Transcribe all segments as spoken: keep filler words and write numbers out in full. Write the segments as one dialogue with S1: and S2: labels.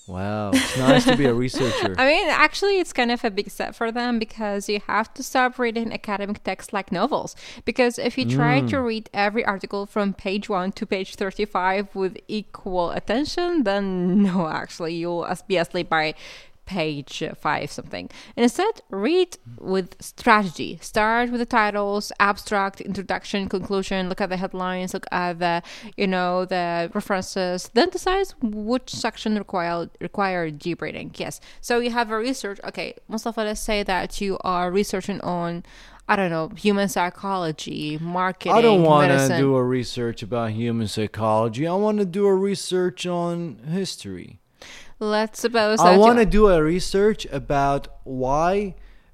S1: Wow, it's nice to be a researcher.
S2: I mean, actually, it's kind of a big step for them because you have to stop reading academic texts like novels. Because if you try to read every article from page one to page thirty-five with equal attention, then no, actually, you'll be asleep by page five something. Instead, read with strategy. Start with the titles, abstract, introduction, conclusion. Look at the headlines. Look at the, you know, the references. Then decide which section require require deep reading. Yes. So you have a research. Okay, Mustafa, let's say that you are researching on, I don't know, human psychology, marketing,
S1: I don't want to
S2: medicine.
S1: do a research about human psychology. I want to do a research on history.
S2: Let's suppose
S1: I
S2: that
S1: want to
S2: you-
S1: do a research about why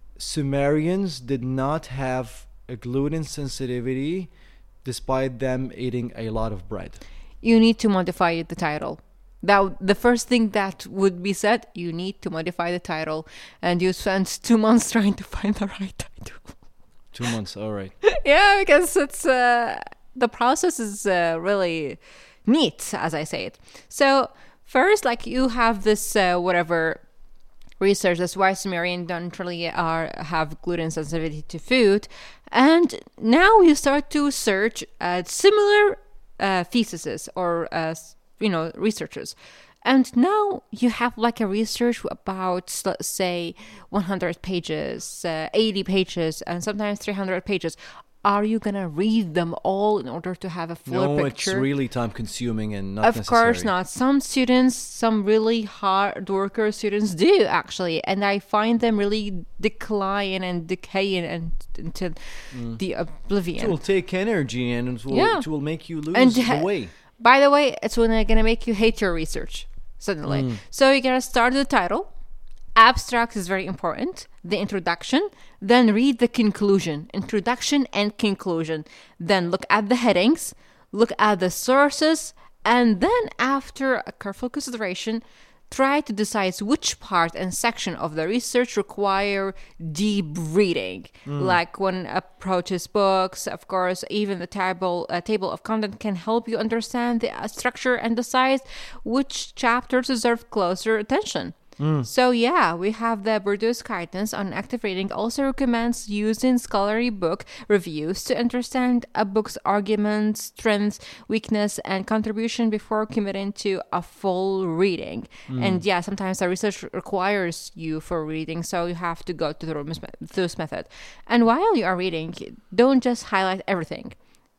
S1: Sumerians did not have a gluten sensitivity despite them eating a lot of bread.
S2: you need to modify the title. That the first thing that would be said, you need to modify the title, and you spend two months trying to find the right title.
S1: Two months, all right.
S2: Yeah, because it's uh, the process is uh, really neat, as I say it. So first, like you have this uh, whatever research that's why Sumerian don't really are have gluten sensitivity to food, and now you start to search at similar uh, theses or uh, you know researchers. And now you have like a research about, let's say, one hundred pages, uh, eighty pages, and sometimes three hundred pages. Are you going to read them all in order to have a full
S1: No,
S2: picture?
S1: it's really time consuming and not
S2: Of
S1: necessary.
S2: course not. Some students, some really hard worker students do actually, and I find them really decline and decaying and into
S1: Mm.
S2: the oblivion.
S1: It will take energy and it will,
S2: Yeah.
S1: it will make you lose
S2: And
S1: the
S2: ha-
S1: way.
S2: By the way, it's when they're gonna make you hate your research suddenly.
S1: Mm.
S2: So you gotta start with the title. Abstract is very important. The introduction. Then read the conclusion. Introduction and conclusion. Then look at the headings. Look at the sources. And then after a careful consideration, try to decide which part and section of the research require deep reading. Like when approaches books, of course, even the table uh, table of content can help you understand the uh, structure and decide which chapters deserve closer attention. So yeah, we have the Bordeaux's guidance on active reading also recommends using scholarly book reviews to understand a book's arguments, strengths, weakness, and contribution before committing to a full reading. And yeah, sometimes the research requires you for reading, so you have to go through this method. And while you are reading, don't just highlight everything.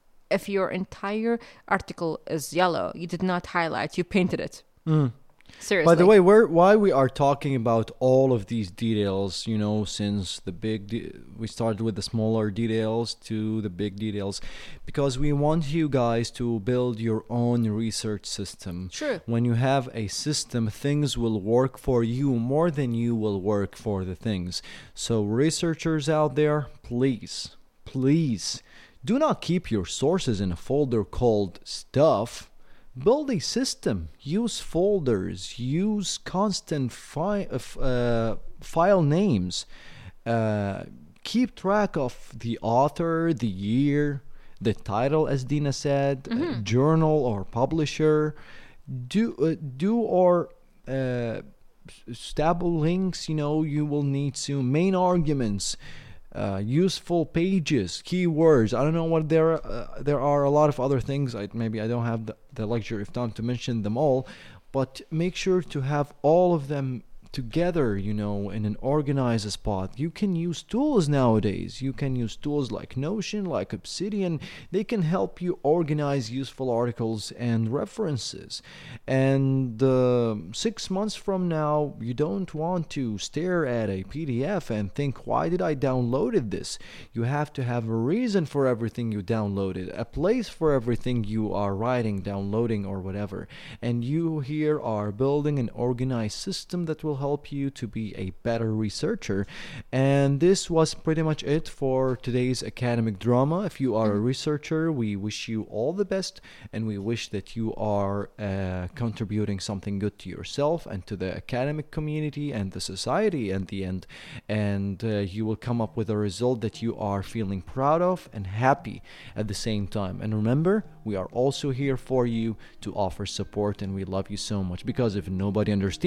S2: If your entire article is yellow, you did not highlight, you painted it.
S1: Mm.
S2: Seriously.
S1: By the way, we're, why we are talking about all of these details, you know, since the big, de- we started with the smaller details to the big details, because we want you guys to build your own research system.
S2: True.
S1: When you have a system, things will work for you more than you will work for the things. So researchers out there, please, please, do not keep your sources in a folder called stuff. Build a system. Use folders. Use constant fi- uh, file names. Uh, keep track of the author, the year, the title, as Dina said,
S2: Mm-hmm.
S1: uh, journal or publisher. Do uh, do or uh, stable links. You know you will need to main arguments. Uh, useful pages, keywords. I don't know what there uh, there are a lot of other things. I maybe I don't have the, the luxury of time to mention them all, but make sure to have all of them together, you know, in an organized spot. You can use tools nowadays. You can use tools like Notion, like Obsidian. They can help you organize useful articles and references. And uh, six months from now, you don't want to stare at a P D F and think, why did I downloaded this? You have to have a reason for everything you downloaded, a place for everything you are writing, downloading, or whatever. And you here are building an organized system that will help you to be a better researcher. And this was pretty much it for today's academic drama. If you are a researcher, we wish you all the best, and we wish that you are uh, contributing something good to yourself and to the academic community and the society at the end. And uh, you will come up with a result that you are feeling proud of and happy at the same time. And remember, we are also here for you to offer support, and we love you so much, because if nobody understands